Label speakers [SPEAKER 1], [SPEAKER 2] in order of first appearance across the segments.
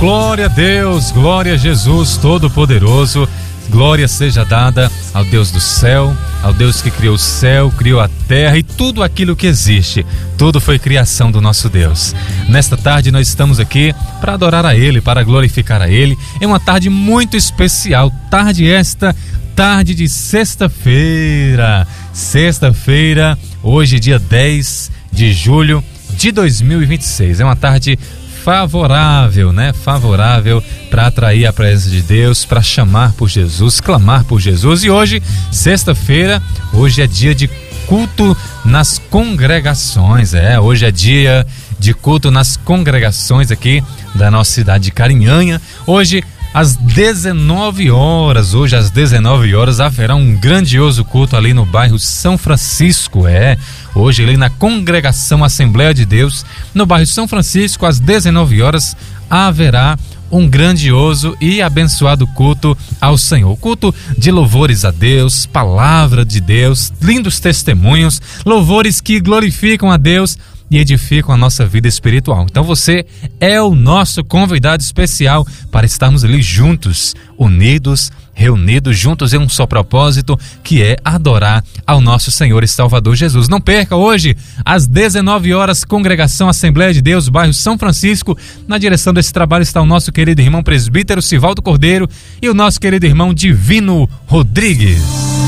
[SPEAKER 1] Glória a Deus, glória a Jesus Todo-Poderoso. Glória seja dada ao Deus do céu, ao Deus que criou o céu, criou a terra e tudo aquilo que existe. Tudo foi criação do nosso Deus. Nesta tarde nós estamos aqui para adorar a Ele, para glorificar a Ele. É uma tarde muito especial, tarde de sexta-feira. Sexta-feira, hoje dia 10 de julho de 2026. É uma tarde favorável, né? Favorável para atrair a presença de Deus, para chamar por Jesus, clamar por Jesus. E hoje, sexta-feira, hoje é dia de culto nas congregações. Hoje é dia de culto nas congregações aqui da nossa cidade de Carinhanha. Hoje, às 19 horas, haverá um grandioso culto ali no bairro São Francisco. Hoje ali na Congregação Assembleia de Deus, no bairro São Francisco, às 19 horas, haverá um grandioso e abençoado culto ao Senhor. Culto de louvores a Deus, palavra de Deus, lindos testemunhos, louvores que glorificam a Deus e edificam a nossa vida espiritual. Então você é o nosso convidado especial para estarmos ali juntos, unidos, reunidos juntos em um só propósito, que é adorar ao nosso Senhor e Salvador Jesus. Não perca hoje, às 19 horas, Congregação Assembleia de Deus, bairro São Francisco. Na direção desse trabalho está o nosso querido irmão presbítero Sivaldo Cordeiro e o nosso querido irmão Divino Rodrigues.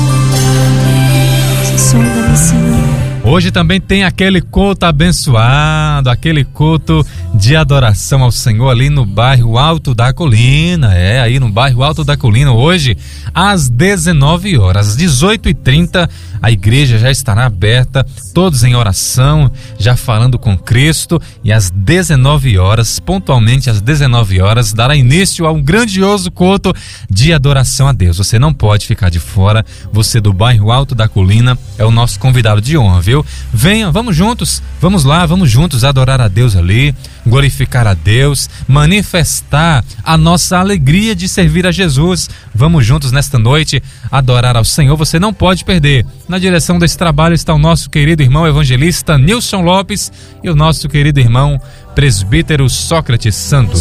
[SPEAKER 1] Hoje também tem aquele culto abençoado, aquele culto de adoração ao Senhor ali no bairro Alto da Colina. Aí no bairro Alto da Colina, hoje, às 19 horas, às 18h30, a igreja já estará aberta, todos em oração, já falando com Cristo, e às 19 horas, pontualmente às 19 horas, dará início a um grandioso culto de adoração a Deus. Você não pode ficar de fora, você do bairro Alto da Colina é o nosso convidado de honra, viu? Venha, vamos juntos, vamos lá, vamos juntos adorar a Deus ali, glorificar a Deus, manifestar a nossa alegria de servir a Jesus. Vamos juntos nesta noite adorar ao Senhor, você não pode perder. Na direção desse trabalho está o nosso querido irmão evangelista Nilson Lopes e o nosso querido irmão presbítero Sócrates Santos.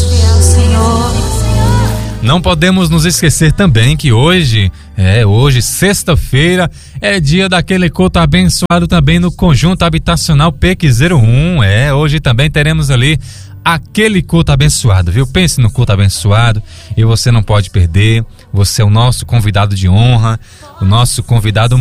[SPEAKER 1] Não podemos nos esquecer também que hoje, sexta-feira, é dia daquele culto abençoado também no Conjunto Habitacional PEC 01. Hoje também teremos ali aquele culto abençoado, viu? Pense no culto abençoado e você não pode perder. Você é o nosso convidado de honra, o nosso convidado